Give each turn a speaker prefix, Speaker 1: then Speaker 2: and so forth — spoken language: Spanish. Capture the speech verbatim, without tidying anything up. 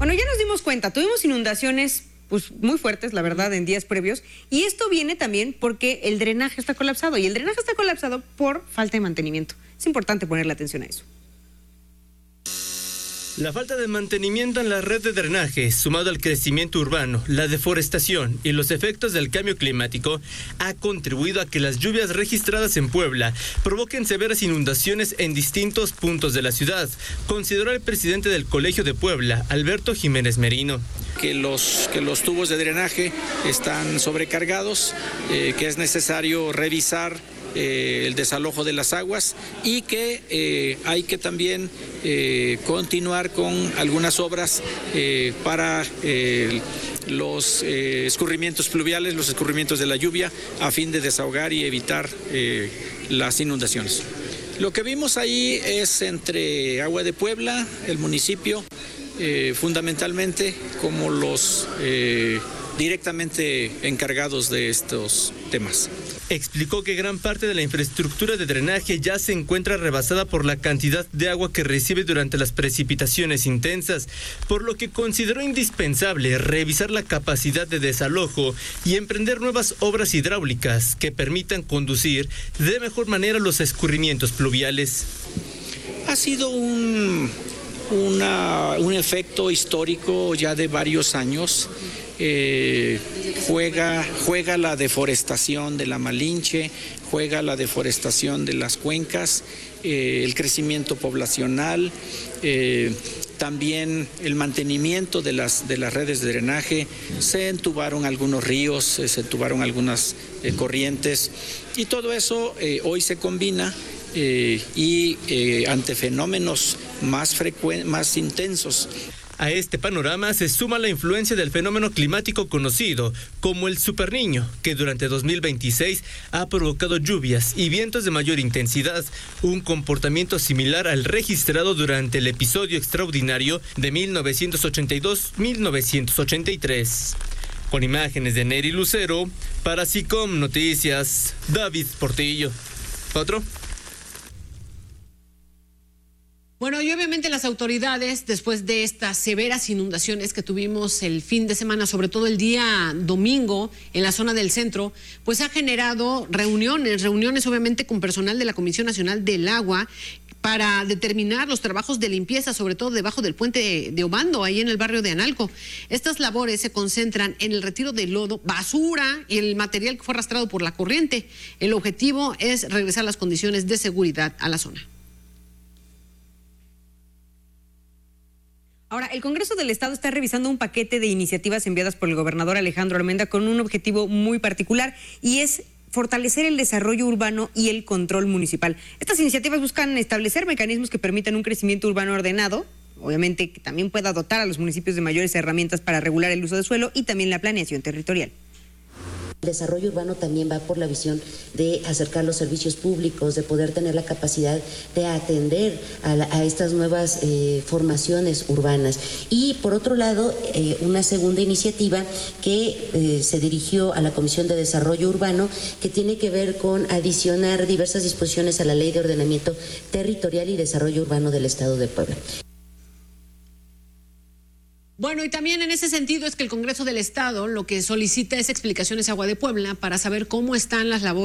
Speaker 1: Bueno, ya nos dimos cuenta, tuvimos inundaciones pues muy fuertes, la verdad, en días previos, y esto viene también porque el drenaje está colapsado, y el drenaje está colapsado por falta de mantenimiento. Es importante ponerle atención a eso.
Speaker 2: La falta de mantenimiento en la red de drenaje, sumado al crecimiento urbano, la deforestación y los efectos del cambio climático, ha contribuido a que las lluvias registradas en Puebla provoquen severas inundaciones en distintos puntos de la ciudad, consideró el presidente del Colegio de Puebla, Alberto Jiménez Merino.
Speaker 3: Que los, que los tubos de drenaje están sobrecargados, eh, que es necesario revisar Eh, el desalojo de las aguas y que eh, hay que también eh, continuar con algunas obras eh, para eh, los eh, escurrimientos pluviales, los escurrimientos de la lluvia, a fin de desahogar y evitar eh, las inundaciones. Lo que vimos ahí es entre Agua de Puebla, el municipio, eh, fundamentalmente como los eh, directamente encargados de estos temas.
Speaker 2: Explicó que gran parte de la infraestructura de drenaje ya se encuentra rebasada por la cantidad de agua que recibe durante las precipitaciones intensas, por lo que consideró indispensable revisar la capacidad de desalojo y emprender nuevas obras hidráulicas que permitan conducir de mejor manera los escurrimientos pluviales.
Speaker 3: Ha sido un, una, un efecto histórico ya de varios años. Eh, juega, juega la deforestación de la Malinche, juega la deforestación de las cuencas, eh, el crecimiento poblacional, eh, también el mantenimiento de las, de las redes de drenaje. Se entubaron algunos ríos, eh, se entubaron algunas eh, corrientes, y todo eso eh, hoy se combina eh, y eh, ante fenómenos más frecuentes, más intensos.
Speaker 2: A este panorama se suma la influencia del fenómeno climático conocido como el Superniño, que durante dos mil veintiséis ha provocado lluvias y vientos de mayor intensidad, un comportamiento similar al registrado durante el episodio extraordinario de mil novecientos ochenta y dos a mil novecientos ochenta y tres. Con imágenes de Neri Lucero, para SICOM Noticias, David Portillo. ¿Otro?
Speaker 4: Bueno, y obviamente las autoridades, después de estas severas inundaciones que tuvimos el fin de semana, sobre todo el día domingo en la zona del centro, pues ha generado reuniones, reuniones obviamente con personal de la Comisión Nacional del Agua para determinar los trabajos de limpieza, sobre todo debajo del puente de Obando, ahí en el barrio de Analco. Estas labores se concentran en el retiro de lodo, basura y el material que fue arrastrado por la corriente. El objetivo es regresar las condiciones de seguridad a la zona.
Speaker 1: Ahora, el Congreso del Estado está revisando un paquete de iniciativas enviadas por el gobernador Alejandro Armenta con un objetivo muy particular, y es fortalecer el desarrollo urbano y el control municipal. Estas iniciativas buscan establecer mecanismos que permitan un crecimiento urbano ordenado, obviamente que también pueda dotar a los municipios de mayores herramientas para regular el uso de suelo y también la planeación territorial.
Speaker 5: El desarrollo urbano también va por la visión de acercar los servicios públicos, de poder tener la capacidad de atender a, la, a estas nuevas eh, formaciones urbanas. Y por otro lado, eh, una segunda iniciativa que eh, se dirigió a la Comisión de Desarrollo Urbano, que tiene que ver con adicionar diversas disposiciones a la Ley de Ordenamiento Territorial y Desarrollo Urbano del Estado de Puebla.
Speaker 4: Bueno, y también en ese sentido es que el Congreso del Estado lo que solicita es explicaciones a Agua de Puebla para saber cómo están las labores